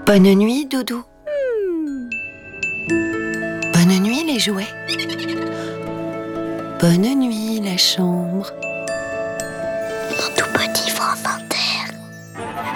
Bonne nuit, Doudou. Bonne nuit, les jouets. Bonne nuit, la chambre. Mon tout petit Fanfan.